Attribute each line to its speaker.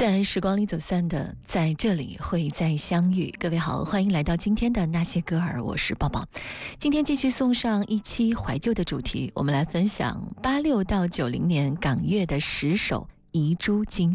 Speaker 1: 在时光里走散的，在这里会再相遇。各位好，欢迎来到今天的那些歌儿，我是抱抱。今天继续送上一期怀旧的主题，我们来分享86到90年港乐的10首遗珠金